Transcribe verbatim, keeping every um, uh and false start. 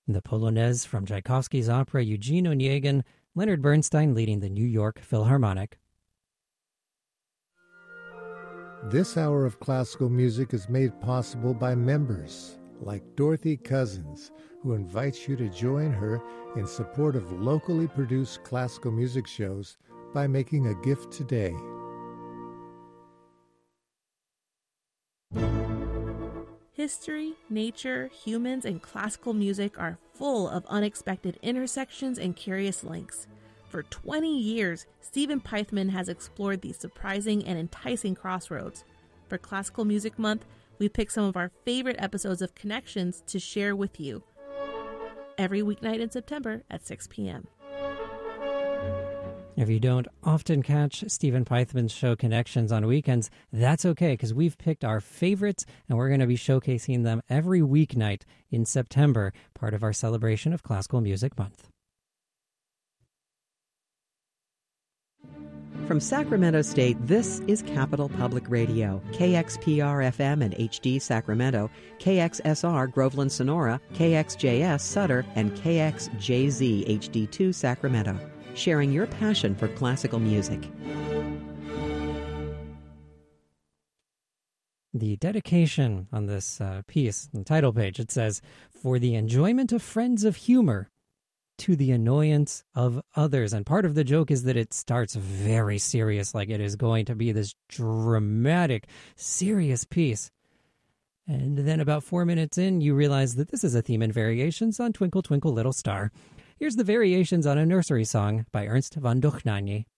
The Polonaise from Tchaikovsky's opera Eugene Onegin, Leonard Bernstein leading the New York Philharmonic. This hour of classical music is made possible by members like Dorothy Cousins, who invites you to join her in support of locally produced classical music shows by making a gift today. History, nature, humans, and classical music are full of unexpected intersections and curious links. For twenty years, Stephen Peithman has explored these surprising and enticing crossroads. For Classical Music Month, we picked some of our favorite episodes of Connections to share with you every weeknight in September at six p.m. If you don't often catch Stephen Peithman's show Connections on weekends, that's okay, because we've picked our favorites, and we're going to be showcasing them every weeknight in September, part of our celebration of Classical Music Month. From Sacramento State, this is Capital Public Radio, K X P R F M and H D Sacramento, K X S R Groveland Sonora, K X J S Sutter, and K X J Z H D two Sacramento, sharing your passion for classical music. The dedication on this uh, piece, the title page, it says, "For the enjoyment of friends of humor, to the annoyance of others." And part of the joke is that it starts very serious, like it is going to be this dramatic, serious piece. And then about four minutes in, you realize that this is a theme and variations on Twinkle, Twinkle, Little Star. Here's the variations on a nursery song by Ernst von Duchnany.